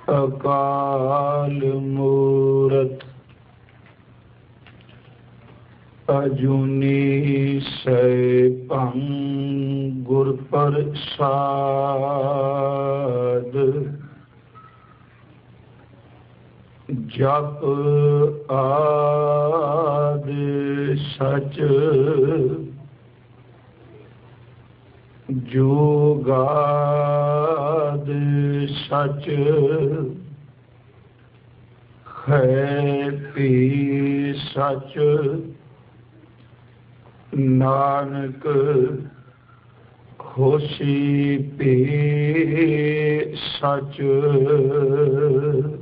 ਅਕਾਲ ਮੂਰਤ ਅਜੂਨੀ ਸੈਭੰ ਗੁਰ ਪ੍ਰਸਾਦ। ਜਪ ਆਦਿ ਸਚ ਜੁਗਾਦਿ ਸਚ ਹੈ ਭੀ ਸਚ ਨਾਨਕ ਹੋਸੀ ਭੀ ਸਚ।